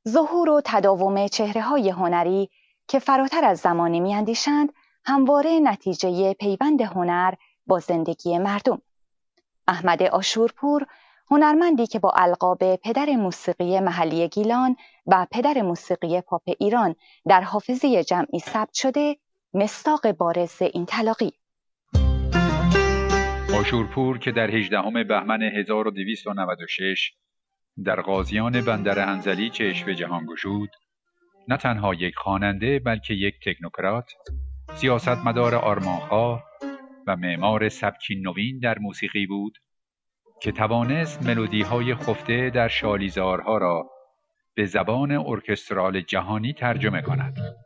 ظهور و تداوم چهره‌های هنری که فراتر از زمانه می‌اندیشند همواره نتیجه پیوند هنر با زندگی مردم. احمد عاشورپور، هنرمندی که با القاب پدر موسیقی محلی گیلان و پدر موسیقی پاپ ایران در حافظه جمعی ثبت شده، مصداق بارز این تلاقی. عاشورپور که در 18 بهمن 1296 در قاضیان بندر انزلی چشم به جهان گشود، نه تنها یک خواننده بلکه یک تکنوکرات، سیاستمدار آرمانخواه و معمار سبکی نوین در موسیقی بود که توانست ملودی‌های خفته در شالیزارها را به زبان ارکسترال جهانی ترجمه کند.